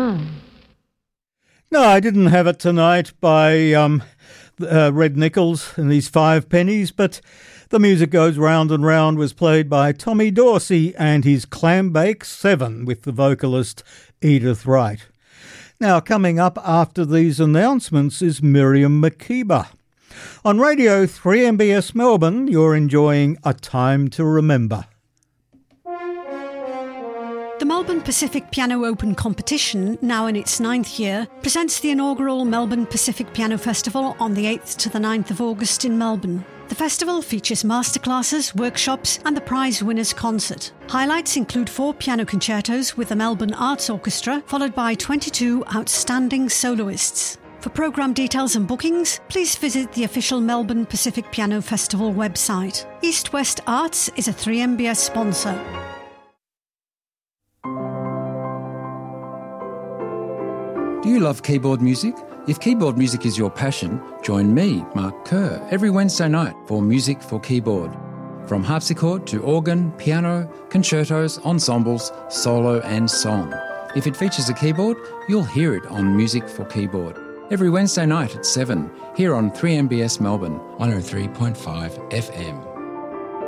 No, I didn't have it tonight by Red Nichols and his Five Pennies, but The Music Goes Round and Round was played by Tommy Dorsey and his Clambake 7 with the vocalist Edith Wright. Now, coming up after these announcements is Miriam Makeba. On Radio 3MBS Melbourne, you're enjoying A Time to Remember. The Melbourne Pacific Piano Open competition, now in its 9th year, presents the inaugural Melbourne Pacific Piano Festival on the 8th to the 9th of August in Melbourne. The festival features masterclasses, workshops and the prize winners concert. Highlights include 4 piano concertos with the Melbourne Arts Orchestra, followed by 22 outstanding soloists. For programme details and bookings, please visit the official Melbourne Pacific Piano Festival website. East West Arts is a 3MBS sponsor. Do you love keyboard music? If keyboard music is your passion, join me, Mark Kerr, every Wednesday night for Music for Keyboard. From harpsichord to organ, piano, concertos, ensembles, solo and song. If it features a keyboard, you'll hear it on Music for Keyboard. Every Wednesday night at 7, here on 3MBS Melbourne, 103.5 FM.